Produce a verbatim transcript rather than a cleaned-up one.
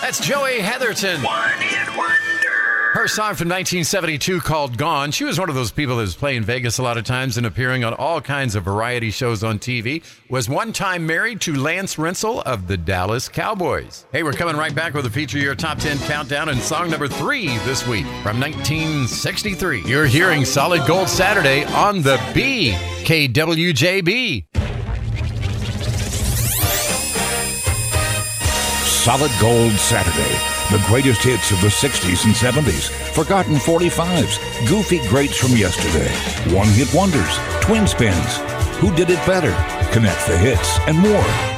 That's Joey Heatherton. One hit wonder. Her song from nineteen seventy-two called Gone. She was one of those people that was playing Vegas a lot of times and appearing on all kinds of variety shows on T V. Was one time married to Lance Rensel of the Dallas Cowboys. Hey, we're coming right back with a feature your top ten countdown and song number three this week from nineteen sixty-three. You're hearing Solid Gold Saturday on the B, K W J B. Solid Gold Saturday. The greatest hits of the sixties and seventies, forgotten forty-fives, goofy greats from yesterday, one-hit wonders, twin spins, who did it better, connect the hits, and more.